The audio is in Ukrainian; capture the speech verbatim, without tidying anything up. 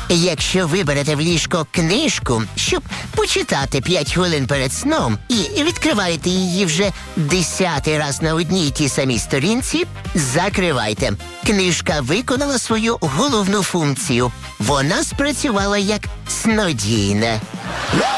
Якщо виберете в ліжко книжку, щоб почитати п'ять хвилин перед сном, і відкриваєте її вже десятий раз на одній й тій самій сторінці, закривайте. Книжка виконала свою головну функцію. Вона спрацювала як снодійне.